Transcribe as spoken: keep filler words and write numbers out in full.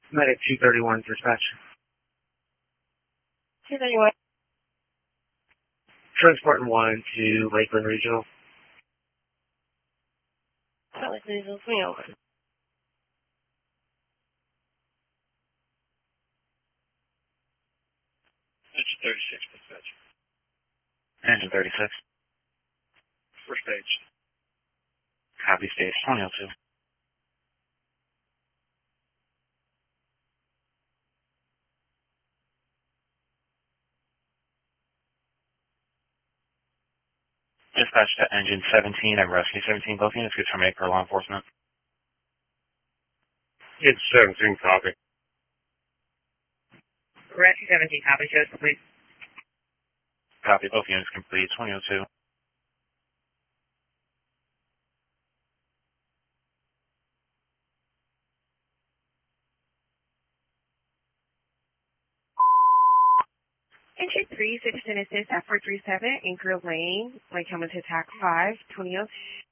Medic two thirty-one, dispatch. two thirty-one. Transporting one to Lakeland Regional. Salt Lake Regional, swing over. Engine thirty-six, dispatch. Engine thirty-six. First stage. Copy, stage twenty oh two. Dispatch to engine seventeen and rescue seventeen, both units good terminate for law enforcement. It's seventeen, copy. Rescue seventeen, copy. Show us, please. Copy, both units complete, twenty oh two. Entry three, citizen assist at four three seven, Anchor Lane, Lake Hamilton Attack five, twenty oh two.